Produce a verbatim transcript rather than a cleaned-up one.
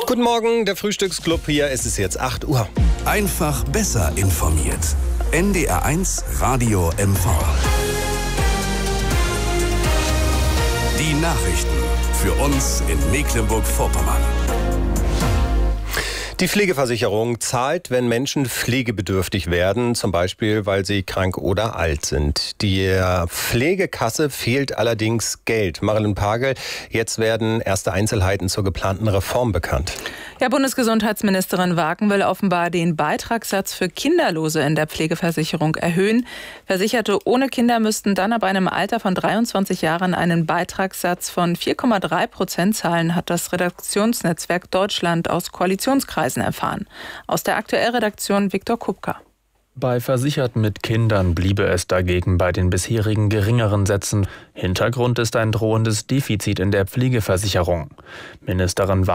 Guten Morgen, der Frühstücksclub hier. Es ist jetzt acht Uhr. Einfach besser informiert. N D R eins Radio M V. Die Nachrichten für uns in Mecklenburg-Vorpommern. Die Pflegeversicherung zahlt, wenn Menschen pflegebedürftig werden, zum Beispiel, weil sie krank oder alt sind. Der Pflegekasse fehlt allerdings Geld. Marilyn Pagel, jetzt werden erste Einzelheiten zur geplanten Reform bekannt. Ja, Bundesgesundheitsministerin Wagen will offenbar den Beitragssatz für Kinderlose in der Pflegeversicherung erhöhen. Versicherte ohne Kinder müssten dann ab einem Alter von dreiundzwanzig Jahren einen Beitragssatz von vier Komma drei Prozent zahlen, hat das Redaktionsnetzwerk Deutschland aus Koalitionskreisen erfahren. Aus der Aktuellredaktion Viktor Kupka. Bei Versicherten mit Kindern bliebe es dagegen bei den bisherigen geringeren Sätzen. Hintergrund ist ein drohendes Defizit in der Pflegeversicherung. Ministerin